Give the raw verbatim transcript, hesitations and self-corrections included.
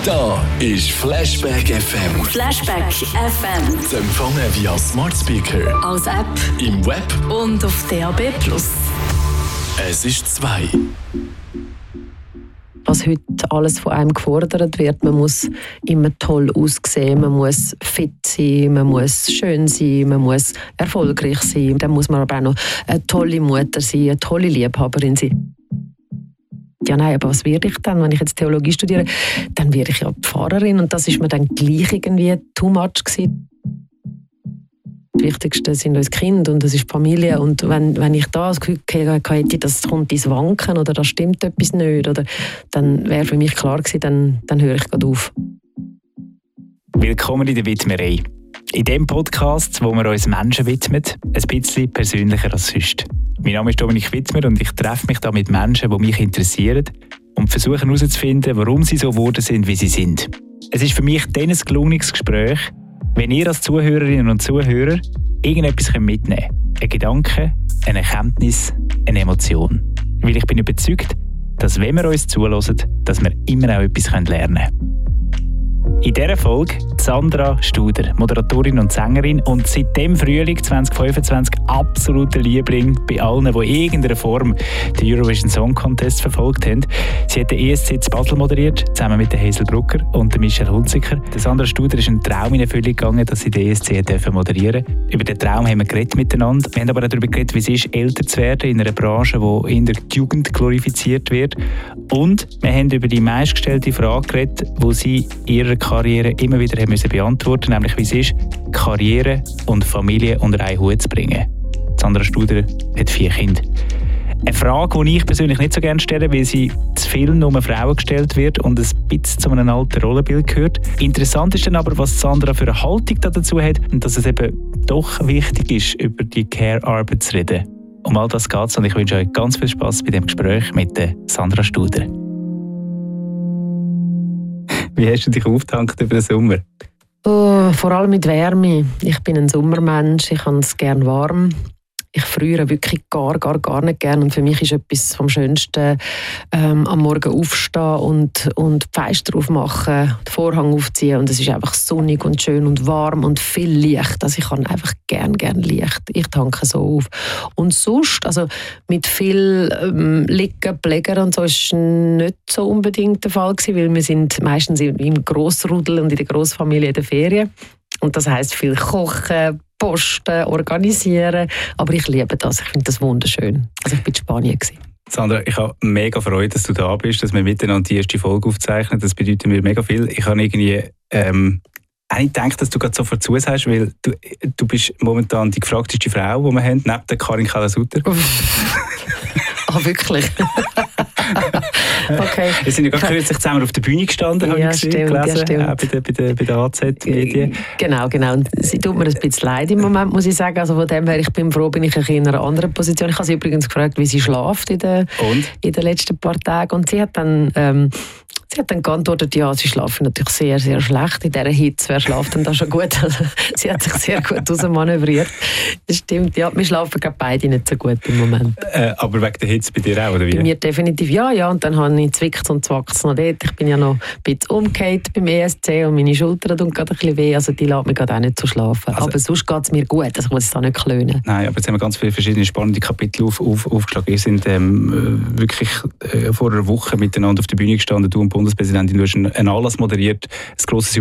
Da ist Flashback F M. Flashback F M. Zu empfangen via Smart Speaker, als App im Web und auf D A B plus. Es ist zwei. Was heute alles von einem gefordert wird. Man muss immer toll aussehen, man muss fit sein, man muss schön sein, man muss erfolgreich sein. Dann muss man aber auch noch eine tolle Mutter sein, eine tolle Liebhaberin sein. Ja, nein, aber was werde ich dann, wenn ich jetzt Theologie studiere? Dann werde ich ja Pfarrerin und das ist mir dann gleich irgendwie too much gewesen. Das Wichtigste sind uns Kinder und das ist die Familie. Und wenn, wenn ich da das Gefühl hätte, das kommt ins Wanken oder da stimmt etwas nicht, oder, dann wäre für mich klar gewesen, dann, dann höre ich gerade auf. Willkommen in der Widmerei. In dem Podcast, wo wir uns Menschen widmen, ein bisschen persönlicher als sonst. Mein Name ist Dominik Wittmer und ich treffe mich da mit Menschen, die mich interessieren und versuche herauszufinden, warum sie so geworden sind, wie sie sind. Es ist für mich dann ein gelungenes Gespräch, wenn ihr als Zuhörerinnen und Zuhörer irgendetwas mitnehmen könnt. Ein Gedanke, eine Erkenntnis, eine Emotion. Weil ich bin überzeugt, dass wenn wir uns zuhören, dass wir immer auch etwas lernen können. In dieser Folge Sandra Studer, Moderatorin und Sängerin und seit dem Frühling zwanzig fünfundzwanzig absoluter Liebling bei allen, die in irgendeiner Form den Eurovision Song Contest verfolgt haben. Sie hat den E S C zu Basel moderiert, zusammen mit Hazel Brucker und Michelle Hunziker. Der Sandra Studer ist ein Traum in Erfüllung gegangen, dass sie den E S C moderieren durfte. Über den Traum haben wir geredet miteinander. Wir haben aber auch darüber geredet, wie es ist, älter zu werden in einer Branche, die in der Jugend glorifiziert wird. Und wir haben über die meistgestellte Frage geredet, die sie ihrer Karriere immer wieder haben müssen beantworten, nämlich wie es ist, Karriere und Familie unter einen Hut zu bringen. Sandra Studer hat vier Kinder. Eine Frage, die ich persönlich nicht so gerne stelle, weil sie zu viel nur Frauen gestellt wird und ein bisschen zu einem alten Rollenbild gehört. Interessant ist dann aber, was Sandra für eine Haltung dazu hat und dass es eben doch wichtig ist, über die Care-Arbeit zu reden. Um all das geht es und ich wünsche euch ganz viel Spass bei dem Gespräch mit der Sandra Studer. Wie hast du dich aufgetankt über den Sommer? Oh, vor allem mit Wärme. Ich bin ein Sommermensch, ich habe es gerne warm. Ich friere wirklich gar, gar, gar nicht gerne. Und für mich ist etwas vom Schönsten, ähm, am Morgen aufstehen und, und die Fenster aufmachen, den Vorhang aufziehen. Und es ist einfach sonnig und schön und warm und viel Licht. Also ich habe einfach gern, gern Licht. Ich tanke so auf. Und sonst, also mit viel ähm, Liegen, Pflegen und so, ist nicht so unbedingt der Fall gewesen, weil wir sind meistens im Grossrudel und in der Grossfamilie in der Ferien. Und das heisst viel kochen, posten, organisieren. Aber ich liebe das. Ich finde das wunderschön. Also ich war in Spanien. Sandra, ich habe mega Freude, dass du da bist, dass wir miteinander die erste Folge aufzeichnen. Das bedeutet mir mega viel. Ich habe irgendwie ähm, auch nicht gedacht, dass du gerade sofort zusagst, weil du, du bist momentan die gefragteste Frau, die wir haben, neben der Karin Keller-Sutter. Ah, wirklich? Okay. Wir sind ja gerade kürzlich zusammen auf der Bühne gestanden, habe ja, ich gesehen, stimmt, gelesen, ja, stimmt. auch bei der, bei der, bei der A Z-Medien. Genau, genau. Und sie tut mir ein bisschen leid im Moment, muss ich sagen. Also von dem her, ich bin froh, bin ich in einer anderen Position. Ich habe sie übrigens gefragt, wie sie schläft in den, in den letzten paar Tagen. Und sie hat dann... Ähm, Sie hat dann geantwortet, ja, sie schlafen natürlich sehr, sehr schlecht in dieser Hitze. Wer schläft denn da schon gut? Also, sie hat sich sehr gut rausmanövriert. Das stimmt, ja, wir schlafen gerade beide nicht so gut im Moment. Äh, aber wegen der Hitze bei dir auch, oder wie? Bei mir definitiv ja, ja. Und dann habe ich zwickt und zwackt noch dort. Ich bin ja noch ein bisschen umgekehrt beim E S C und meine Schulter tun gerade ein bisschen weh. Also die lässt mich gerade auch nicht so schlafen. Also, aber sonst geht es mir gut, also ich muss es da nicht klönen. Nein, aber jetzt haben wir ganz viele verschiedene spannende Kapitel auf, auf, aufgeschlagen. Wir sind ähm, wirklich äh, vor einer Woche miteinander auf der Bühne gestanden, du und Bundespräsidentin, du hast einen Anlass moderiert, ein grosses